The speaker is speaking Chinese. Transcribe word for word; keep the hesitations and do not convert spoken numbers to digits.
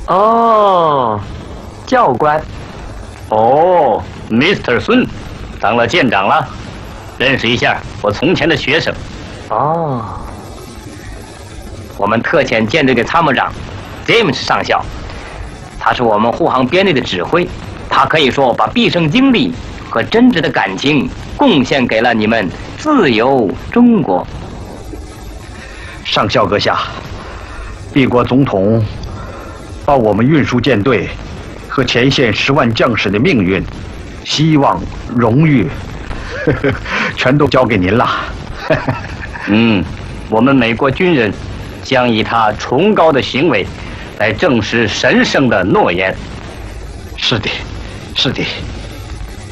哦，教官。 哦 ，Mister 孙，当了舰长了，认识一下我从前的学生。 哦， 我们特遣舰队的参谋长 James 上校，他是我们护航编队的指挥，他可以说把毕生精力和真挚的感情贡献给了你们自由中国。 上校阁下，帝国总统把我们运输舰队和前线十万将士的命运、希望、荣誉，呵呵，全都交给您了。 嗯，我们美国军人将以他崇高的行为来证实神圣的诺言。 是的，是的。